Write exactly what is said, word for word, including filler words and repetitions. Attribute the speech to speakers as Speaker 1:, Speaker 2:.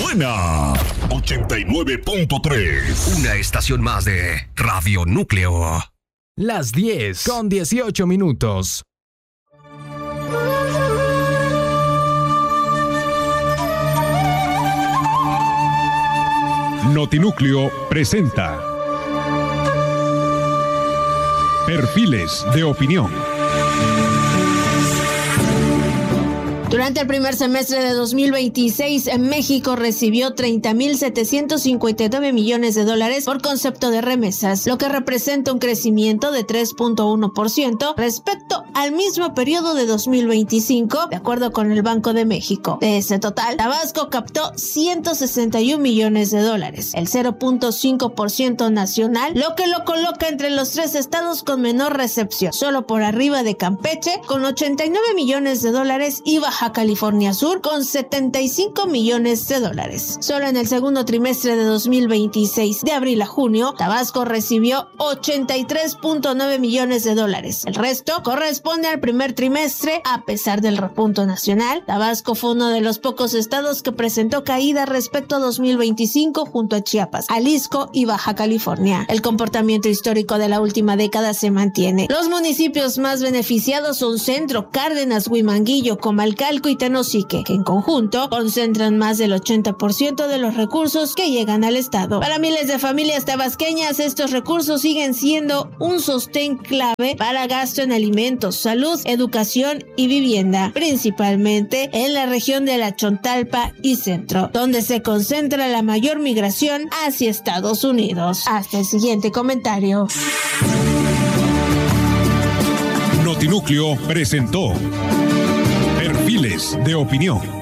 Speaker 1: buena. ochenta y nueve punto tres.
Speaker 2: Una estación más de Radio Núcleo.
Speaker 3: Las diez con dieciocho minutos.
Speaker 4: Notinúcleo presenta Perfiles de Opinión.
Speaker 5: Durante el primer semestre de dos mil veintiséis, en México recibió treinta mil setecientos cincuenta y nueve millones de dólares por concepto de remesas, lo que representa un crecimiento de tres punto uno por ciento respecto al mismo periodo de dos mil veinticinco, de acuerdo con el Banco de México. De ese total, Tabasco captó ciento sesenta y un millones de dólares, el cero punto cinco por ciento nacional, lo que lo coloca entre los tres estados con menor recepción, solo por arriba de Campeche, con ochenta y nueve millones de dólares, y Baja California Sur con setenta y cinco millones de dólares. Solo en el segundo trimestre de dos mil veintiséis, de abril a junio, Tabasco recibió ochenta y tres punto nueve millones de dólares. El resto corresponde al primer trimestre. A pesar del repunto nacional, Tabasco fue uno de los pocos estados que presentó caída respecto a dos mil veinticinco junto a Chiapas, Jalisco y Baja California. El comportamiento histórico de la última década se mantiene. Los municipios más beneficiados son Centro, Cárdenas, Huimanguillo, Comalcalco y Tenosique, que en conjunto concentran más del ochenta por ciento de los recursos que llegan al estado. Para miles de familias tabasqueñas, estos recursos siguen siendo un sostén clave para gasto en alimentos, salud, educación y vivienda, principalmente en la región de la Chontalpa y Centro, donde se concentra la mayor migración hacia Estados Unidos. Hasta el siguiente comentario.
Speaker 4: Notinúcleo presentó Perfiles de Opinión.